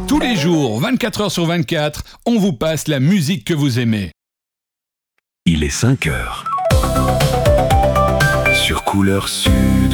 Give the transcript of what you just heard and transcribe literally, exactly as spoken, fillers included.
Tous les jours, vingt-quatre heures sur vingt-quatre, on vous passe la musique que vous aimez. Il est cinq heures. Sur Couleur Sud.